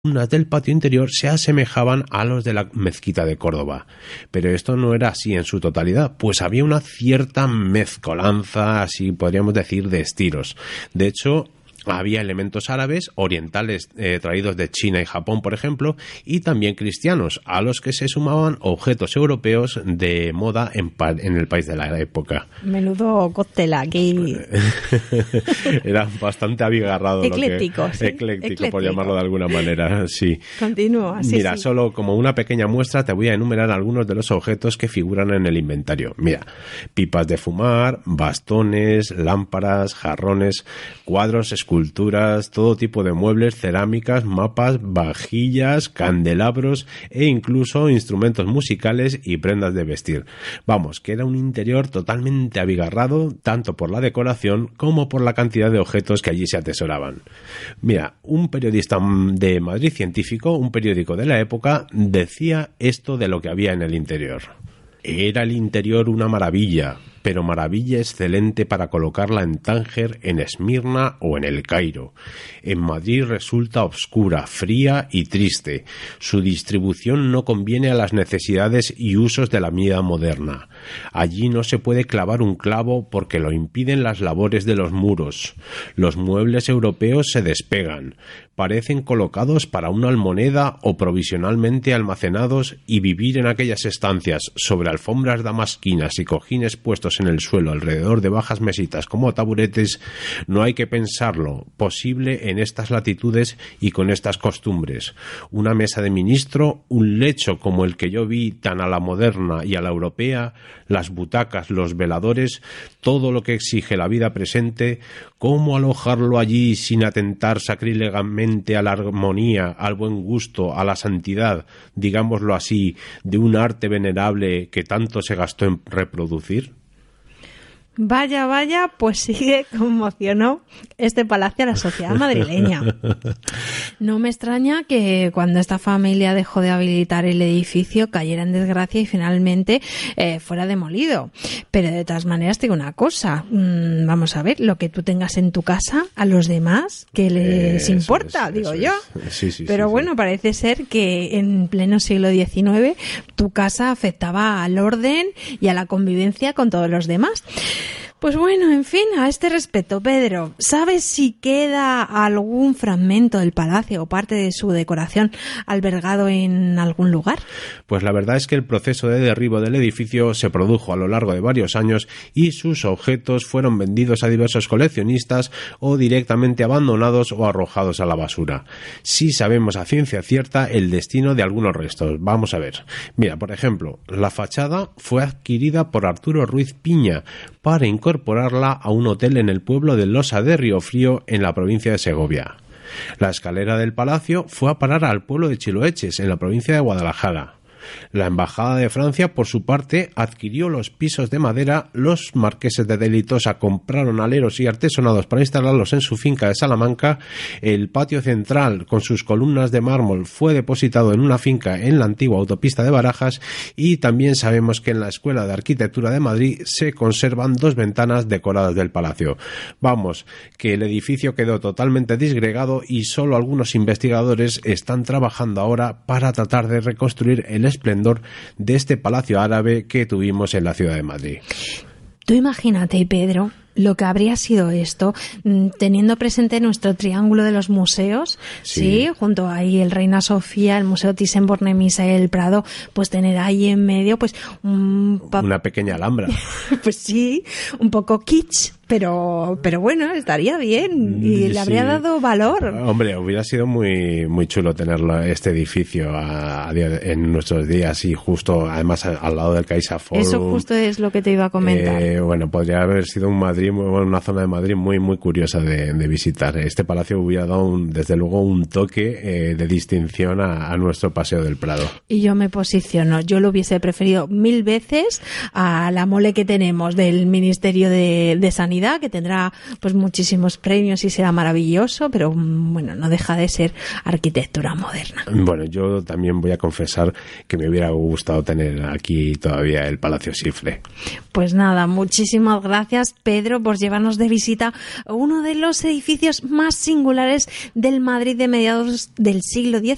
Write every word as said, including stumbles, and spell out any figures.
del patio interior se asemejaban a los de la mezquita de Córdoba. Pero esto no era así en su totalidad, pues había una cierta mezcolanza, así podríamos decir, de estilos. De hecho, había elementos árabes, orientales eh, traídos de China y Japón, por ejemplo, y también cristianos, a los que se sumaban objetos europeos de moda en, pa- en el país de la época. Menudo cóctel aquí. Era bastante abigarrado. Ecléctico, lo que, sí. Ecléctico, Ecléctico, por llamarlo de alguna manera, sí. Continúa, sí, Mira, sí. solo como una pequeña muestra te voy a enumerar algunos de los objetos que figuran en el inventario. Mira, pipas de fumar, bastones, lámparas, jarrones, cuadros, esculturas, todo tipo de muebles, cerámicas, mapas, vajillas, candelabros e incluso instrumentos musicales y prendas de vestir. Vamos, que era un interior totalmente abigarrado, tanto por la decoración como por la cantidad de objetos que allí se atesoraban. Mira, un periodista de Madrid Científico, un periódico de la época, decía esto de lo que había en el interior. Era el interior una maravilla, pero maravilla excelente para colocarla en Tánger, en Esmirna o en El Cairo. En Madrid resulta obscura, fría y triste. Su distribución no conviene a las necesidades y usos de la vida moderna. Allí no se puede clavar un clavo porque lo impiden las labores de los muros. Los muebles europeos se despegan, parecen colocados para una almoneda o provisionalmente almacenados, y vivir en aquellas estancias sobre alfombras damasquinas y cojines puestos en el suelo alrededor de bajas mesitas como taburetes, no hay que pensarlo posible en estas latitudes y con estas costumbres. Una mesa de ministro, un lecho como el que yo vi tan a la moderna y a la europea, las butacas, los veladores, todo lo que exige la vida presente, ¿cómo alojarlo allí sin atentar sacrílegamente a la armonía, al buen gusto, a la santidad, digámoslo así, de un arte venerable que tanto se gastó en reproducir? Vaya, vaya, pues sí que conmocionó este palacio a la sociedad madrileña. No me extraña que cuando esta familia dejó de habilitar el edificio cayera en desgracia y finalmente eh, fuera demolido. Pero de todas maneras te digo una cosa, mmm, vamos a ver, lo que tú tengas en tu casa, a los demás, ¿qué les Eso importa? es, digo eso yo. es. Sí, sí, Pero sí, bueno, sí. parece ser que en pleno siglo diecinueve tu casa afectaba al orden y a la convivencia con todos los demás. Pues bueno, en fin, a este respecto, Pedro, ¿sabes si queda algún fragmento del palacio o parte de su decoración albergado en algún lugar? Pues la verdad es que el proceso de derribo del edificio se produjo a lo largo de varios años y sus objetos fueron vendidos a diversos coleccionistas o directamente abandonados o arrojados a la basura. Sí sabemos a ciencia cierta el destino de algunos restos. Vamos a ver. Mira, por ejemplo, la fachada fue adquirida por Arturo Ruiz Piña para incorporarla a un hotel en el pueblo de Losa de Riofrío, en la provincia de Segovia. La escalera del palacio fue a parar al pueblo de Chiloeches, en la provincia de Guadalajara. La Embajada de Francia, por su parte, adquirió los pisos de madera. Los marqueses de Delitosa compraron aleros y artesonados para instalarlos en su finca de Salamanca. El patio central, con sus columnas de mármol, fue depositado en una finca en la antigua autopista de Barajas, y también sabemos que en la Escuela de Arquitectura de Madrid se conservan dos ventanas decoradas del palacio. Vamos, que el edificio quedó totalmente disgregado y solo algunos investigadores están trabajando ahora para tratar de reconstruir el esplendor de este palacio árabe que tuvimos en la ciudad de Madrid. Tú imagínate, Pedro, lo que habría sido esto, teniendo presente nuestro triángulo de los museos, sí, ¿sí? Junto ahí el Reina Sofía, el Museo Thyssen-Bornemisza y el Prado, pues tener ahí en medio pues un pa- una pequeña alhambra. Pues sí, un poco kitsch, pero pero bueno, estaría bien y le habría sí. dado valor. Hombre, hubiera sido muy muy chulo tenerlo, este edificio a, a día, en nuestros días, y justo además a, al lado del Caixa Forum. Eso justo es lo que te iba a comentar. Eh, bueno, podría haber sido un Madrid, una zona de Madrid muy muy curiosa de, de visitar. Este palacio hubiera dado un, desde luego un toque eh, de distinción a, a nuestro Paseo del Prado. Y yo me posiciono, yo lo hubiese preferido mil veces a la mole que tenemos del Ministerio de, de Sanidad, que tendrá pues muchísimos premios y será maravilloso, pero bueno, no deja de ser arquitectura moderna. Bueno, yo también voy a confesar que me hubiera gustado tener aquí todavía el Palacio Sifre. Pues nada, muchísimas gracias, Pedro, por llevarnos de visita a uno de los edificios más singulares del Madrid de mediados del siglo diecinueve.